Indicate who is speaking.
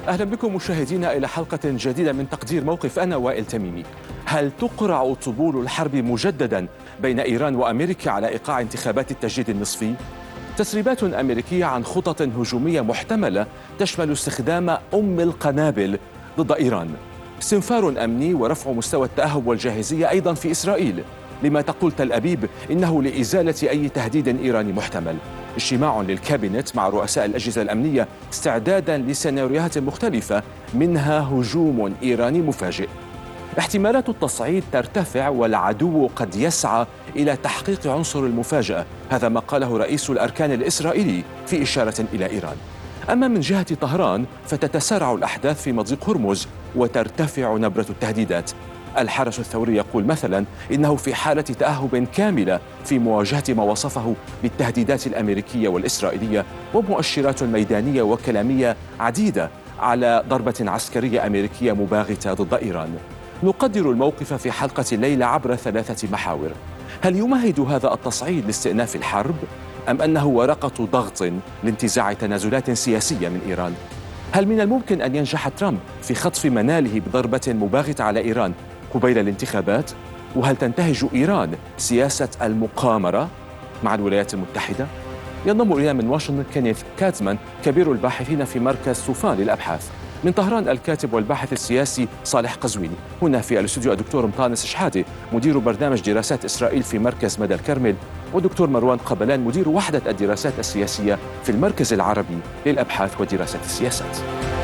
Speaker 1: أهلا بكم مشاهدينا إلى حلقة جديدة من تقدير موقف. أنا وائل تميمي. هل تقرع طبول الحرب مجددا بين إيران وأمريكا على إيقاع انتخابات التجديد النصفي؟ تسريبات أمريكية عن خطط هجومية محتملة تشمل استخدام القنابل ضد إيران، استنفار أمني ورفع مستوى التأهب والجاهزية أيضا في إسرائيل، لما تقول تل أبيب إنه لإزالة أي تهديد إيراني محتمل، اجتماع للكابينت مع رؤساء الأجهزة الأمنية استعدادا لسيناريوهات مختلفة منها هجوم إيراني مفاجئ. احتمالات التصعيد ترتفع والعدو قد يسعى إلى تحقيق عنصر المفاجأة، هذا ما قاله رئيس الأركان الإسرائيلي في إشارة إلى إيران. أما من جهة طهران فتتسارع الأحداث في مضيق هرمز وترتفع نبرة التهديدات. الحرس الثوري يقول مثلا إنه في حالة تأهب كاملة في مواجهة ما وصفه بالتهديدات الأمريكية والإسرائيلية، ومؤشرات ميدانية وكلامية عديدة على ضربة عسكرية أمريكية مباغتة ضد إيران. نقدر الموقف في حلقة الليلة عبر 3 محاور. هل يمهد هذا التصعيد لاستئناف الحرب؟ أم أنه ورقة ضغط لانتزاع تنازلات سياسية من إيران؟ هل من الممكن أن ينجح ترامب في خطف مناله بضربة مباغتة على إيران قبيل الانتخابات؟ وهل تنتهج إيران سياسة المقامرة مع الولايات المتحدة؟ ينضم إلينا من واشنطن كينيث كاتمان كبير الباحثين في مركز سوفان للأبحاث. من طهران الكاتب والباحث السياسي صالح قزويني. هنا في الاستوديو الدكتور مطانس شحاتة مدير برنامج دراسات إسرائيل في مركز مدى الكرمل، ودكتور مروان قبلان مدير وحدة الدراسات السياسية في المركز العربي للأبحاث ودراسة السياسات.